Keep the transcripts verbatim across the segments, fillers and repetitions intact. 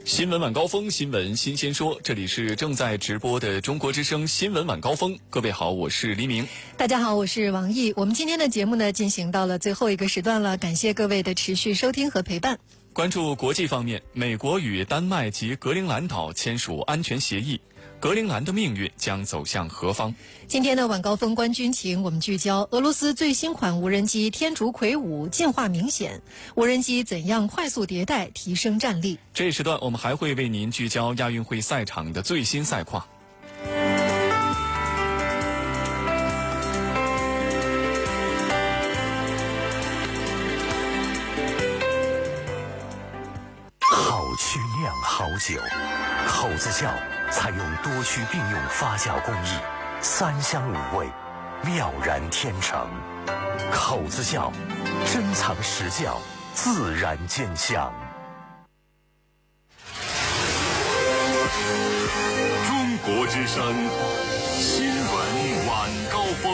新闻晚高峰，新闻新鲜说，这里是正在直播的中国之声新闻晚高峰。各位好，我是黎明。 大家好，我是王毅。我们今天的节目呢，进行到了最后一个时段了，感谢各位的持续收听和陪伴。 关注国际方面，美国与丹麦及格陵兰岛签署安全协议，格陵兰的命运将走向何方？ 今天的晚高峰观军情，我们聚焦俄罗斯最新款无人机天竺葵五进化明显，无人机怎样快速迭代提升战力？ 这一时段我们还会为您聚焦亚运会赛场的最新赛况。 好曲酿好酒，口子窖采用多区并用发酵工艺，三香五味，妙然天成。口子窖，珍藏实窖，自然见香。 中国之声新闻晚高峰。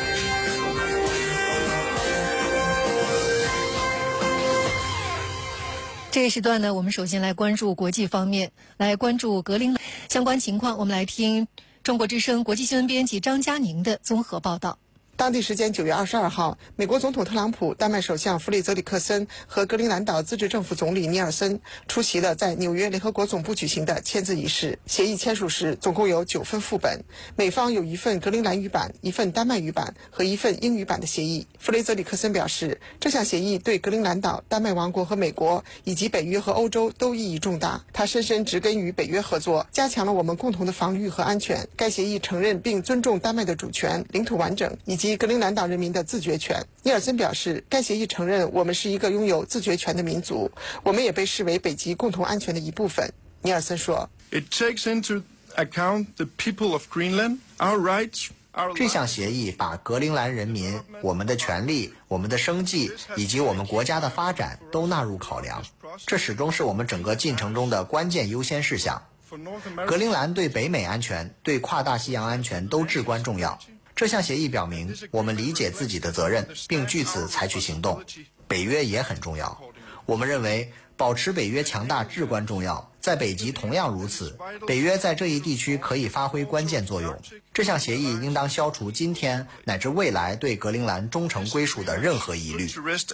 这一时段呢，我们首先来关注国际方面，来关注格陵兰相关情况。我们来听中国之声国际新闻编辑张佳宁的综合报道。 当地时间九月二十二号，美国总统特朗普、丹麦首相弗里泽里克森和格陵兰岛自治政府总理尼尔森出席了在纽约联合国总部举行的签字仪式。协议签署时，总共有九份副本，美方有一份格陵兰语版、一份丹麦语版和一份英语版的协议。弗雷泽里克森表示，这项协议对格陵兰岛、丹麦王国和美国以及北约和欧洲都意义重大。他深深植根于北约合作，加强了我们共同的防御和安全。该协议承认并尊重丹麦的主权、领土完整以及格陵兰岛人民的自决权。尼尔森表示，该协议承认我们是一个拥有自决权的民族，我们也被视为北极共同安全的一部分。尼尔森说 It takes into account the people of Greenland, our rights, our 这项协议把格陵兰人民、我们的权利、我们的生计以及我们国家的发展都纳入考量，这始终是我们整个进程中的关键优先事项。格陵兰对北美安全、对跨大西洋安全都至关重要。这项协议表明，我们理解自己的责任，并据此采取行动。北约也很重要，我们认为保持北约强大至关重要，在北极同样如此。北约在这一地区可以发挥关键作用。这项协议应当消除今天乃至未来对格陵兰忠诚归属的任何疑虑。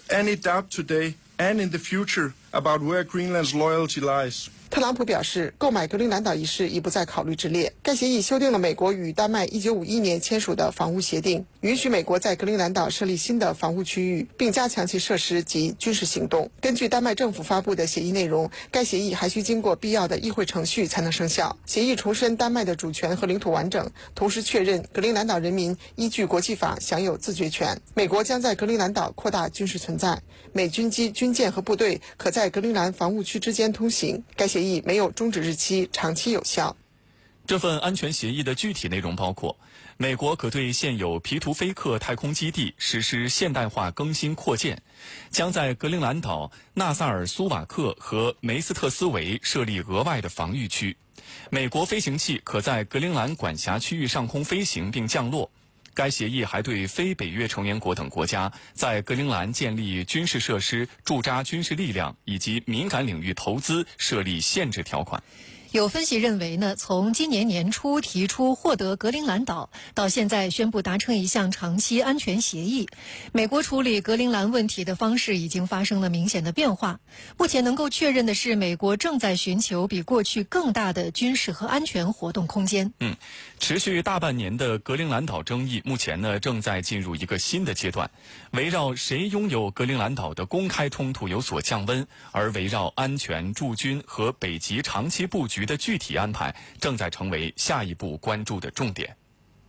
特朗普表示，购买格陵兰岛一事已不在考虑之列。该协议修订了美国与丹麦一九五一年签署的防务协定，允许美国在格陵兰岛设立新的防务区域，并加强其设施及军事行动。根据丹麦政府发布的协议内容，该协议还需经过必要的议会程序才能生效。协议重申丹麦的主权和领土完整，同时确认格陵兰岛人民依据国际法享有自决权。美国将在格陵兰岛扩大军事存在，美军机、军舰和部队可在格陵兰防务区之间通行。该协议没有终止日期，长期有效。 这份安全协议的具体内容包括：美国可对现有皮图菲克太空基地实施现代化更新扩建，将在格陵兰岛、纳萨尔苏瓦克和梅斯特斯维设立额外的防御区。美国飞行器可在格陵兰管辖区域上空飞行并降落。该协议还对非北约成员国等国家在格陵兰建立军事设施、驻扎军事力量以及敏感领域投资设立限制条款。 有分析认为呢，从今年年初提出获得格陵兰岛，到现在宣布达成一项长期安全协议，美国处理格陵兰问题的方式已经发生了明显的变化。目前能够确认的是，美国正在寻求比过去更大的军事和安全活动空间。 嗯，持续大半年的格陵兰岛争议，目前呢正在进入一个新的阶段。围绕谁拥有格陵兰岛的公开冲突有所降温，而围绕安全驻军和北极长期布局的具体安排正在成为下一步关注的重点。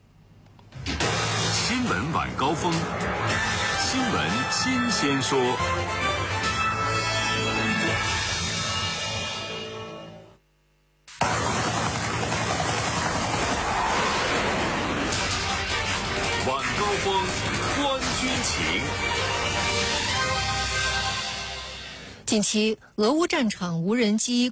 新闻晚高峰，新闻新鲜说。晚高峰观军情。 近期，俄乌战场无人机